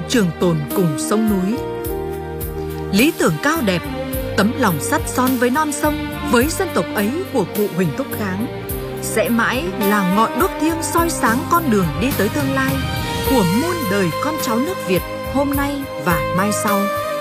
trường tồn cùng sông núi. Lý tưởng cao đẹp, tấm lòng sắt son với non sông, với dân tộc ấy của cụ Huỳnh Thúc Kháng sẽ mãi là ngọn đuốc thiêng soi sáng con đường đi tới tương lai của muôn đời con cháu nước Việt hôm nay và mai sau.